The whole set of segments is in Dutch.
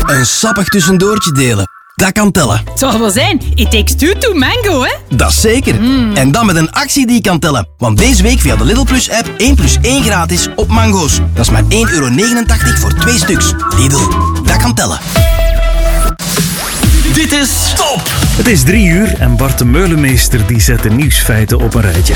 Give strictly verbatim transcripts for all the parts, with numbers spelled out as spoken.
Een sappig tussendoortje delen. Dat kan tellen. Het zal wel zijn. It takes two to mango, hè? Dat is zeker. Mm. En dan met een actie die kan tellen. Want deze week via de Lidl Plus app één plus één gratis op mango's. Dat is maar één euro negenentachtig voor twee stuks. Lidl, dat kan tellen. Dit is Top! Het is drie uur en Bart de Meulemeester die zet de nieuwsfeiten op een rijtje.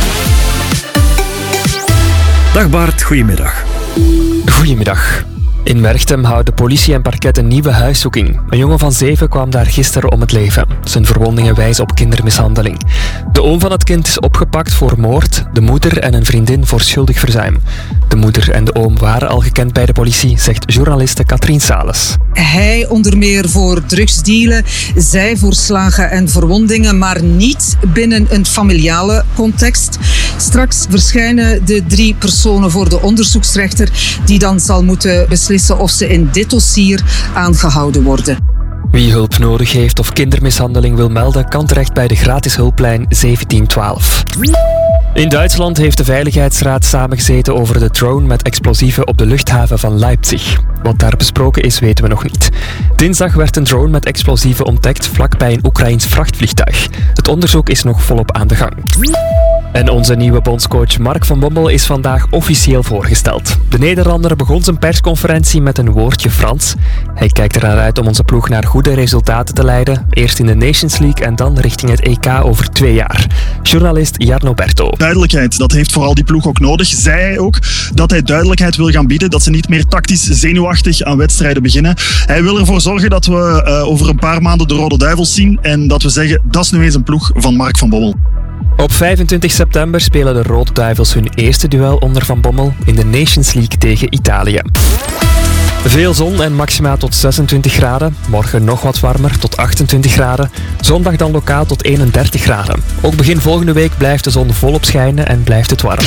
Dag Bart, goedemiddag. Goedemiddag. In Merchtem houdt de politie en parket een nieuwe huiszoeking. Een jongen van zeven kwam daar gisteren om het leven. Zijn verwondingen wijzen op kindermishandeling. De oom van het kind is opgepakt voor moord, de moeder en een vriendin voor schuldig verzuim. De moeder en de oom waren al gekend bij de politie, zegt journaliste Katrien Sales. Hij onder meer voor drugsdealen, zij voor slagen en verwondingen, maar niet binnen een familiale context. Straks verschijnen de drie personen voor de onderzoeksrechter, die dan zal moeten beslissen of ze in dit dossier aangehouden worden. Wie hulp nodig heeft of kindermishandeling wil melden, kan terecht bij de gratis hulplijn zeventien twaalf. In Duitsland heeft de Veiligheidsraad samengezeten over de drone met explosieven op de luchthaven van Leipzig. Wat daar besproken is, weten we nog niet. Dinsdag werd een drone met explosieven ontdekt vlakbij een Oekraïns vrachtvliegtuig. Het onderzoek is nog volop aan de gang. En onze nieuwe bondscoach Mark van Bommel is vandaag officieel voorgesteld. De Nederlander begon zijn persconferentie met een woordje Frans. Hij kijkt ernaar uit om onze ploeg naar goede resultaten te leiden. Eerst in de Nations League en dan richting het E K over twee jaar. Journalist Jarno Berto. Duidelijkheid, dat heeft vooral die ploeg ook nodig. Zei hij ook dat hij duidelijkheid wil gaan bieden, dat ze niet meer tactisch zenuwachtig aan wedstrijden beginnen. Hij wil ervoor zorgen dat we uh, over een paar maanden de Rode Duivels zien en dat we zeggen, dat is nu eens een ploeg van Mark van Bommel. Op vijfentwintig september spelen de Rode Duivels hun eerste duel onder Van Bommel in de Nations League tegen Italië. Veel zon en maximaal tot zesentwintig graden. Morgen nog wat warmer, tot achtentwintig graden. Zondag dan lokaal tot eenendertig graden. Ook begin volgende week blijft de zon volop schijnen en blijft het warm.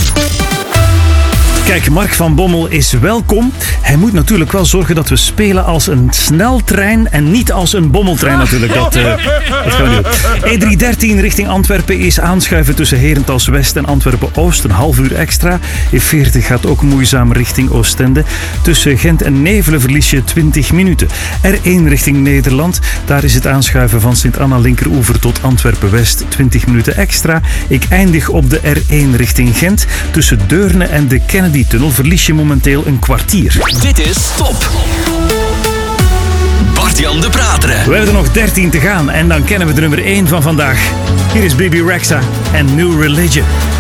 Kijk, Mark van Bommel is welkom. Hij moet natuurlijk wel zorgen dat we spelen als een sneltrein en niet als een bommeltrein natuurlijk. Dat, uh, dat gaan we doen. E drie dertien richting Antwerpen is aanschuiven tussen Herentals West en Antwerpen-Oost. Een half uur extra. E veertig gaat ook moeizaam richting Oostende. Tussen Gent en Nevelen verlies je twintig minuten. R één richting Nederland. Daar is het aanschuiven van Sint-Anna linkeroever tot Antwerpen-West. twintig minuten extra. Ik eindig op de R één richting Gent. Tussen Deurne en de Kennedy Die tunnel verlies je momenteel een kwartier. Dit is Top. Bart-Jan de Prateren. We hebben er nog dertien te gaan en dan kennen we de nummer één van vandaag. Hier is Bibi Rexha en New Religion.